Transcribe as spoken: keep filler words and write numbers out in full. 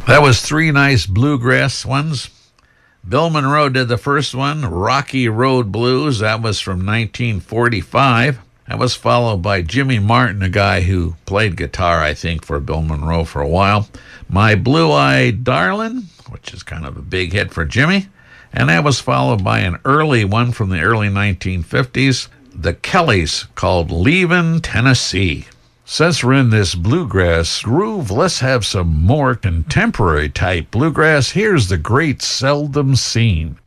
That was three nice bluegrass ones. Bill Monroe did the first one, Rocky Road Blues. That was from nineteen forty-five. That was followed by Jimmy Martin, a guy who played guitar, I think, for Bill Monroe for a while. My Blue-Eyed Darlin', which is kind of a big hit for Jimmy. And that was followed by an early one from the early nineteen fifties, the Kellys, called Leavin' Tennessee. Since we're in this bluegrass groove, let's have some more contemporary type bluegrass. Here's the great Seldom Seen.